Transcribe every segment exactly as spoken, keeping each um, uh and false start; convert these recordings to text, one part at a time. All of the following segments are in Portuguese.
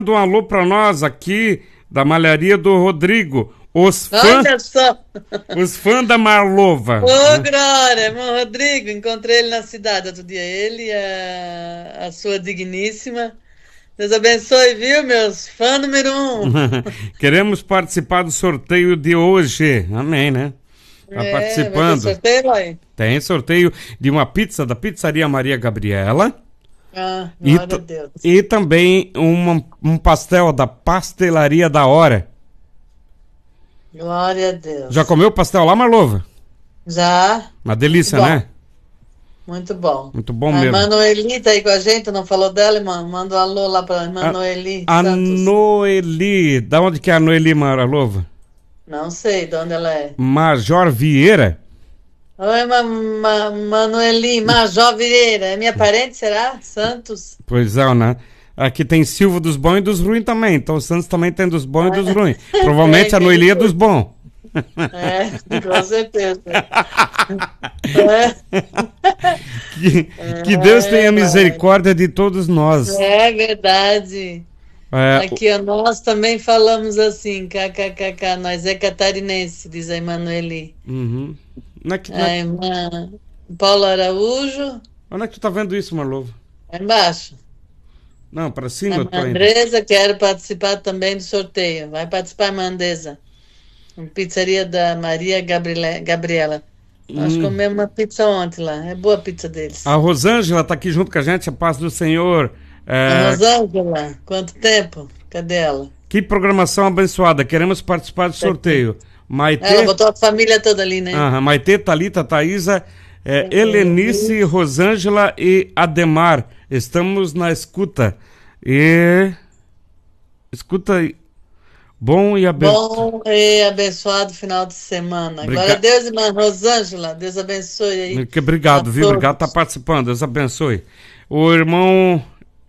Um alô pra nós aqui da malharia do Rodrigo. Os fãs, os fãs da Marlova. Ô, Glória, irmão Rodrigo, encontrei ele na cidade outro dia, ele e a, a sua digníssima. Deus abençoe, viu, meus fãs número um. Queremos participar do sorteio de hoje. Amém, né? Tá é, participando. Vai ter sorteio, vai? Tem sorteio de uma pizza da Pizzaria Maria Gabriela. Ah, e, glória a Deus. E também uma, um pastel da Pastelaria da Hora. Glória a Deus. Já comeu pastel lá, Marlova? Já. Uma delícia, Muito né? Muito bom. Muito bom a mesmo. A Noeli tá aí com a gente, não falou dela, irmão? Manda um alô lá pra irmã Noeli A Santos. Noeli. Da onde que é a Noeli, Marlova? Não sei de onde ela é. Major Vieira. Oi, ma, ma, Manueli, Major Vieira. É minha parente, será? Santos? Pois é, né? Aqui tem Silva dos bons e dos ruins também. Então o Santos também tem dos bons e dos ruins. Provavelmente é, a Noeli é dos bons. É, com certeza. é. Que, que Deus tenha misericórdia de todos nós. É verdade. É, Aqui, ó, nós também falamos assim, kkkk, nós é catarinense, diz a Emanueli. Uhum. Não é que, não A é... irmã Paulo Araújo. Onde é que tu tá vendo isso, Marlova? É embaixo. Não, para cima. A eu tô indo. Andresa, quero participar também do sorteio. Vai participar, irmã Andresa. Pizzaria da Maria Gabriela. Gabriela. Nós hum. comemos uma pizza ontem lá. É boa a pizza deles. A Rosângela tá aqui junto com a gente, a paz do Senhor. É... A Rosângela, quanto tempo? Cadê ela? Que programação abençoada. Queremos participar do sorteio. Maite... Ela botou a família toda ali, né? Aham, Maite, Thalita, Thaísa, é, Helenice, Rosângela e Ademar. Estamos na escuta. E... Escuta... Bom e abençoado. Bom e abençoado final de semana. Obriga... Glória a Deus, irmã Rosângela. Deus abençoe aí. Que obrigado, viu? Obrigado por estar participando. Deus abençoe. O irmão...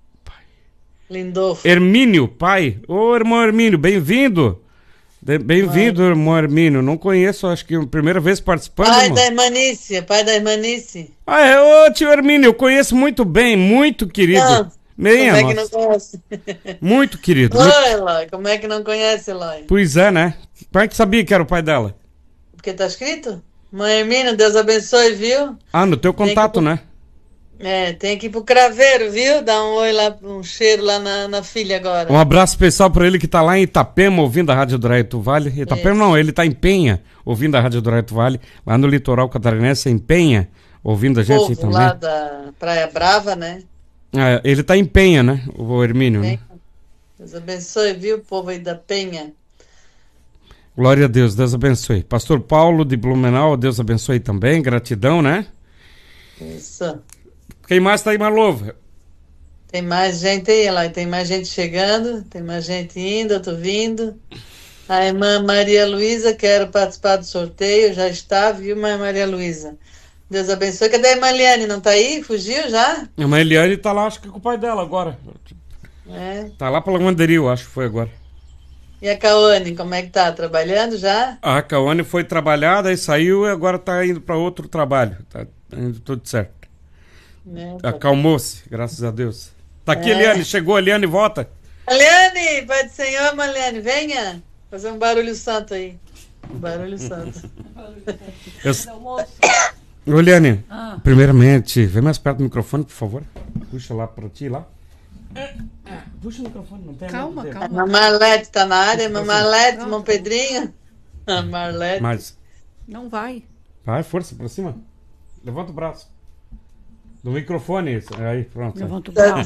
Lindolfo. Hermínio, pai. Ô, irmão Hermínio, bem-vindo. Bem-vindo, irmão Hermínio. Não conheço, acho que é a primeira vez participando. Pai irmão. da Irmanice, pai da Irmanice. Ah, é, ô, tio Hermínio, eu conheço muito bem, muito querido. Não, Bem, como é nossa. que não conhece? Muito querido. Oi, muito... Eloy, como é que não conhece, Eloy? Pois é, né? Como é que sabia que era o pai dela? Porque tá escrito? Mãe Hermínio, Deus abençoe, viu? Ah, no teu contato, pro... né? É, tem que ir pro Craveiro, viu? Dar um oi lá, um cheiro lá na, na filha agora. Um abraço especial pra ele que tá lá em Itapema, ouvindo a Rádio do Raio do Vale. Itapema Isso. não, ele tá em Penha, ouvindo a Rádio do Raio do Vale, lá no litoral catarinense, em Penha, ouvindo a gente Povo também. lá da Praia Brava, né? É, ele tá em Penha, né? O Hermínio, né? Deus abençoe, viu, povo aí da Penha. Glória a Deus, Deus abençoe. Pastor Paulo de Blumenau, Deus abençoe também, gratidão, né? Isso. Quem mais tá aí, Marlova? Tem mais gente aí, lá, tem mais gente chegando, tem mais gente indo, eu tô vindo. A irmã Maria Luísa, quero participar do sorteio, já está, viu, mãe Maria Luísa? Deus abençoe. Cadê a irmã Eliane? Não tá aí? Fugiu já? A irmã Eliane tá lá, acho que com o pai dela agora. É. Tá lá pra Lavanderia, acho que foi agora. E a Caone, como é que tá? Trabalhando já? A Caone foi trabalhar, daí saiu e agora tá indo pra outro trabalho. Tá indo tudo certo. É, tá. Acalmou-se, graças a Deus. Tá aqui, é. Eliane, chegou, Eliane, volta. Eliane, Pai do Senhor, Eliane, venha. Fazer um barulho santo aí. Um barulho santo. Eu... Ô, Eliane, ah. primeiramente, vem mais perto do microfone, por favor. Puxa lá pra ti, lá. Puxa o microfone, não tem calma, calma. A Marlete tá na área, a Marlete, irmão Pedrinho. A Marlete. Mas... Não vai. Vai, força, pra cima. Levanta o braço. Do microfone, aí, pronto. Levanta o braço.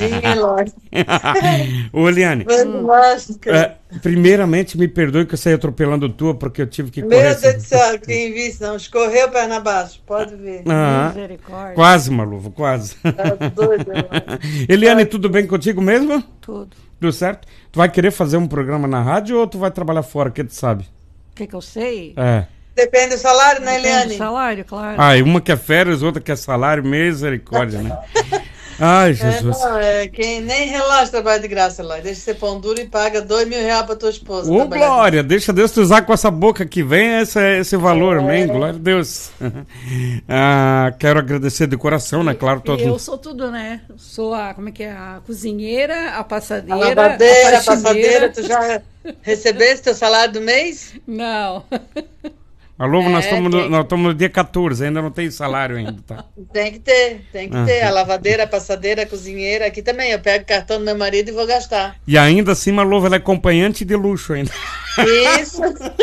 Ô, Eliane, hum. é, primeiramente me perdoe que eu saí atropelando tua, porque eu tive que Meu correr. Meu Deus do céu, quem visse, não, escorreu perna abaixo, pode ver. Ah, misericórdia. Quase, Maluva, quase. Tá doido, Eliane, tá. Tudo bem contigo mesmo? Tudo. Tudo certo? Tu vai querer fazer um programa na rádio ou tu vai trabalhar fora, que tu sabe? O que que eu sei? É. Depende do salário, né, Depende Eliane? do salário, claro. Ah, e uma que é férias, outra que é salário, misericórdia, né? Ai, É, Jesus. não, é, quem nem relaxa trabalha de graça lá. Deixa ser pão duro e paga dois mil reais pra tua esposa. Ô, trabalhar de glória, deixa Deus te usar com essa boca que vem esse, esse valor, amém? Glória a Deus. Ah, quero agradecer de coração, né? Claro, E todo eu sou tudo, né? Sou a, como é que é? A cozinheira, a A passadeira, lavadeira, a a passadeira, faxineira. tu já recebeste teu salário do mês? Não. Alô, nós É, estamos no, tem, nós estamos no dia quatorze, ainda não tem salário ainda, tá? tem que ter, tem que Ah. ter. A lavadeira, a passadeira, a cozinheira. Aqui também, eu pego o cartão do meu marido e vou gastar. E ainda assim, Malova, ela é acompanhante de luxo ainda. Isso.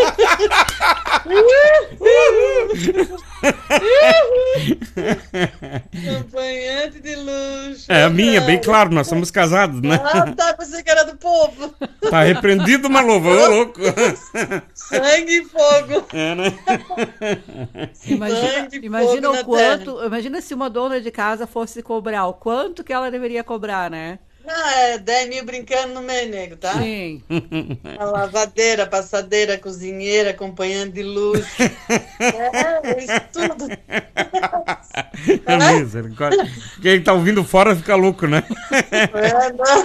Acompanhante de luxo. É a minha, bem Não. claro, nós somos casados, né? Ah, tá, pensei que era do povo. Tá repreendido, Malova, ô louco. Sangue e fogo. É, né? Imagina, Sangue e imagina fogo na o quanto. Imagina se uma dona de casa fosse cobrar o quanto que ela deveria cobrar, né? Não, é dez mil brincando no meio, nego, tá? Sim. A lavadeira, a passadeira, a cozinheira, acompanhante de luxo. É, isso tudo. Misericórdia. Quem tá ouvindo fora fica louco, né? É, não.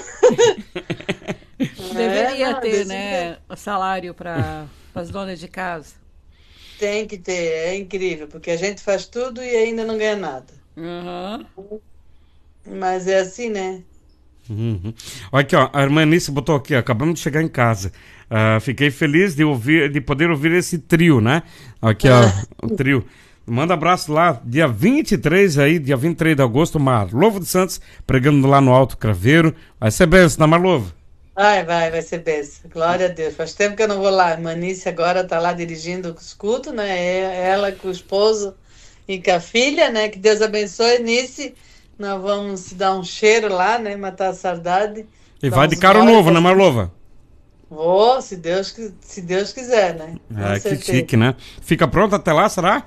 Deveria É, não, ter, desse né? jeito. O salário para as donas de casa. Tem que ter, é incrível, porque a gente faz tudo e ainda não ganha nada. Aham. Mas é assim, né? Uhum. Olha aqui, ó, a irmã Anice botou aqui, ó, acabamos de chegar em casa. Ah, fiquei feliz de ouvir, de poder ouvir esse trio, né? Aqui, ó, o trio. Manda abraço lá, dia vinte e três aí, dia vinte e três de agosto, Marlovo de Santos, pregando lá no Alto Craveiro. Vai ser benção, na Marlovo. Vai, vai, vai ser bênção. Glória a Deus. Faz tempo que eu não vou lá. A Manice agora tá lá dirigindo os cultos, né? É- Ela com o esposo e com a filha, né? Que Deus abençoe. Nice, nós vamos se dar um cheiro lá, né? Matar a saudade. E Dar vai de uns carro moles novo, né, pra- Marlova? Vou, se Deus, qui- se Deus quiser, né? Com É, que certeza. chique, né? Fica pronto até lá, será?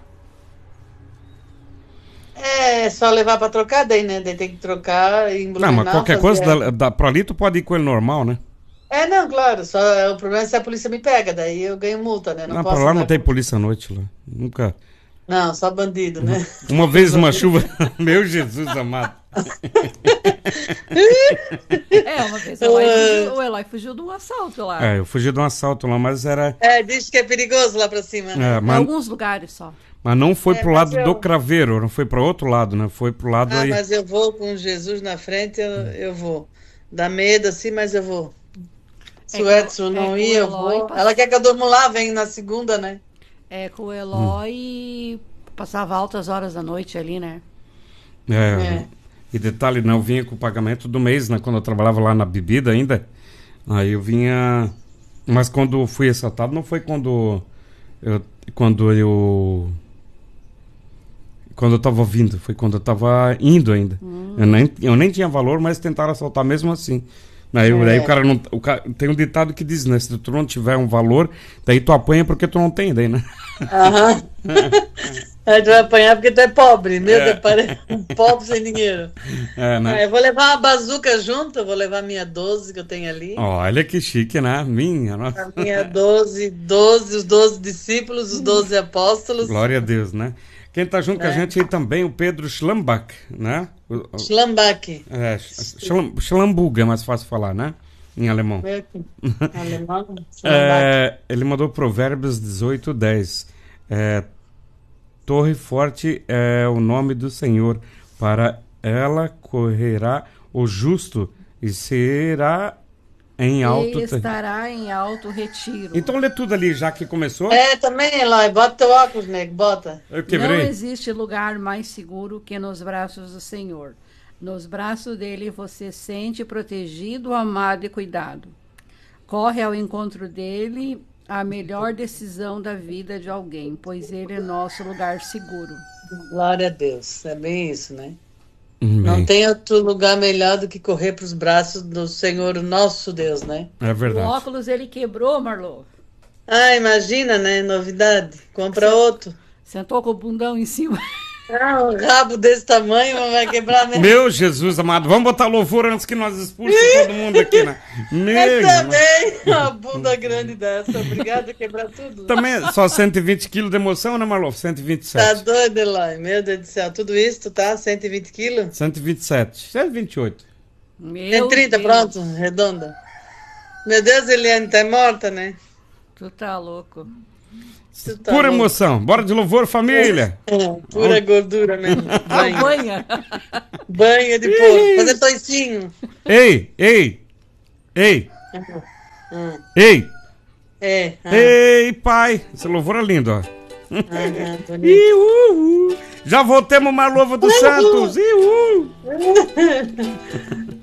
É só levar pra trocar, daí, né? Daí tem que trocar em Não, Blumenau. mas qualquer fazer- coisa da, da, pro ali tu pode ir com ele normal, né? É, não, claro. Só, o problema é se a polícia me pega, daí eu ganho multa, né? Não, Não, posso pra lá não andar tem com- polícia à noite lá. Nunca. Não, só bandido, né? Uma vez uma chuva. Meu Jesus amado. É, uma vez o Eloy fugiu, o Eloy fugiu de um assalto lá. É, eu fugi de um assalto lá, mas era. É, diz que é perigoso lá pra cima, né? É, Em mas, alguns lugares só. mas não foi É, pro mas lado eu- do Craveiro, não foi pro outro lado, né? Foi pro lado Ah, aí. mas eu vou com Jesus na frente, eu, eu vou. Dá medo assim, mas eu vou. Se É o que o- Edson é não que o ir, eu Eloy vou. passa- Ela quer que eu durmo lá, vem na segunda, né? É que o Eloy passava altas horas da noite ali, né? É. É. E detalhe, né? Eu vinha com o pagamento do mês, né? Quando eu trabalhava lá na bebida ainda. Aí eu vinha. Mas quando fui assaltado, não foi quando eu. Quando eu. Quando eu tava vindo, foi quando eu tava indo ainda. Eu, nem, eu nem tinha valor, mas tentaram assaltar mesmo assim. Aí, É. daí o cara não. O cara, tem um ditado que diz, né? Se tu não tiver um valor, daí tu apanha porque tu não tem, daí, né? Aham. Aí tu vai apanhar porque tu é pobre. Meu É. Deus, parece um pobre sem dinheiro. É, Ah, né? eu vou levar uma bazuca junto, eu vou levar minha doze que eu tenho ali. Olha que chique, né? Minha, nossa. A minha doze, doze, os doze discípulos, os doze apóstolos. Glória a Deus, né? Quem tá junto com a É. gente aí também, o Pedro Schlambach, né? O- o- Schlambach. É, Schlam- Schlamburg é mais fácil falar, né? Em alemão. Meu que- Alemão? Schlambach. É, ele mandou Provérbios dezoito, dez. É, Torre forte é o nome do Senhor, para ela correrá o justo e será em alto. E te- estará em alto retiro. Então lê tudo ali, já que começou. É, também, Eloy, bota teu óculos, nego, bota. Eu Não quebrei. existe lugar mais seguro que nos braços do Senhor. Nos braços dele você sente protegido, amado e cuidado. Corre ao encontro dele a melhor decisão da vida de alguém, pois ele é nosso lugar seguro. Glória a Deus, é bem isso, né? Hum, Não bem, tem outro lugar melhor do que correr para os braços do Senhor, o nosso Deus, né? É O verdade. óculos ele quebrou, Marlô. Ah, imagina, né? Novidade. Compra outro. Sentou com o bundão em cima. Ah, um rabo desse tamanho, mas vai quebrar mesmo. Meu Jesus amado, vamos botar louvor antes que nós expulsemos todo mundo aqui, né? Meu Eu irmão. também, uma bunda grande dessa. Obrigada a quebrar tudo. Também só cento e vinte quilos de emoção, né, Marlon? cento e vinte e Tá sete. doido, Eloy? Meu Deus do céu. Tudo isso, tu tá? cento e vinte quilos? cento e vinte e sete. cento e vinte e oito. Meu cento e trinta, Deus, pronto, redonda. Meu Deus, Eliane, tá morta, né? tu tá louco. Tu tá Pura louco. emoção. Bora de louvor, família. É, pura gordura mesmo. Banho. Banha. Banho de porco. Fazer toicinho. Ei, ei, ei, Hum, ei, é. Ah, ei, pai. Esse louvor é lindo, ó. ah, bonito. Ih, uh, uh. Já voltemos mais louva dos Santos. Ih, uh.